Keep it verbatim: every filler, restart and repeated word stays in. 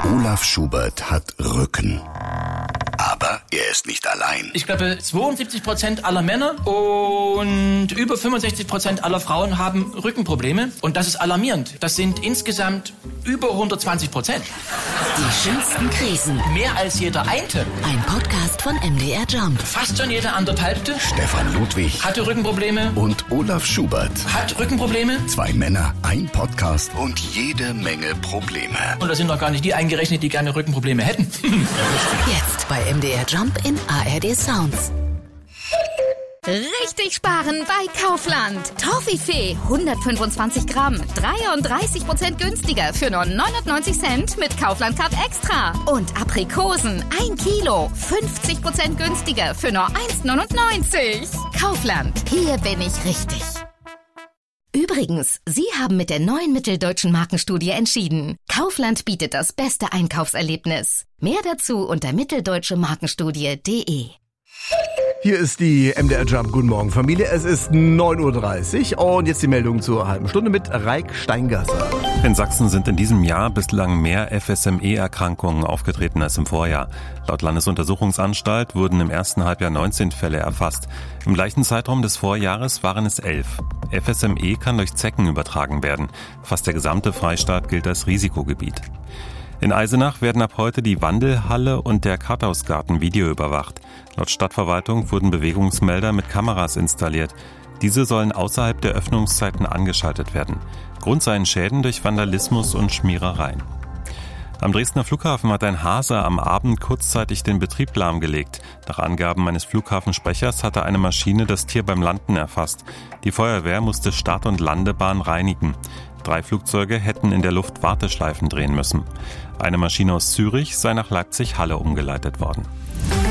Olaf Schubert hat Rücken. Aber er ist nicht allein. Ich glaube, zweiundsiebzig Prozent aller Männer und über fünfundsechzig Prozent aller Frauen haben Rückenprobleme. Und das ist alarmierend. Das sind insgesamt über hundertzwanzig Prozent. Die schönsten Krisen. Mehr als jeder Einte. Ein Podcast von M D R Jump. Fast schon jeder anderthalbte. Stefan Ludwig Hatte Rückenprobleme. und Olaf Schubert. Hat Rückenprobleme. Zwei Männer, ein Podcast und jede Menge Probleme. Und da sind noch gar nicht die eingerechnet, die gerne Rückenprobleme hätten. Jetzt bei M D R Jump in A R D Sounds. Richtig sparen bei Kaufland. Toffifee hundertfünfundzwanzig Gramm, dreiunddreißig Prozent günstiger für nur neunundneunzig Cent mit Kaufland Card Extra. Und Aprikosen ein Kilo, fünfzig Prozent günstiger für nur eins neunundneunzig. Kaufland, hier bin ich richtig. Übrigens, Sie haben mit der neuen Mitteldeutschen Markenstudie entschieden. Kaufland bietet das beste Einkaufserlebnis. Mehr dazu unter mitteldeutsche markenstudie punkt de. Hier ist die M D R Jump. Guten Morgen, Familie. Es ist neun Uhr dreißig und jetzt die Meldung zur halben Stunde mit Raik Steingasser. In Sachsen sind in diesem Jahr bislang mehr F S M E-Erkrankungen aufgetreten als im Vorjahr. Laut Landesuntersuchungsanstalt wurden im ersten Halbjahr neunzehn Fälle erfasst. Im gleichen Zeitraum des Vorjahres waren es elf. F S M E kann durch Zecken übertragen werden. Fast der gesamte Freistaat gilt als Risikogebiet. In Eisenach werden ab heute die Wandelhalle und der Karthausgarten videoüberwacht. Laut Stadtverwaltung wurden Bewegungsmelder mit Kameras installiert. Diese sollen außerhalb der Öffnungszeiten angeschaltet werden. Grund seien Schäden durch Vandalismus und Schmierereien. Am Dresdner Flughafen hat ein Hase am Abend kurzzeitig den Betrieb lahmgelegt. Nach Angaben eines Flughafensprechers hatte eine Maschine das Tier beim Landen erfasst. Die Feuerwehr musste Start- und Landebahn reinigen. Drei Flugzeuge hätten in der Luft Warteschleifen drehen müssen. Eine Maschine aus Zürich sei nach Leipzig-Halle umgeleitet worden.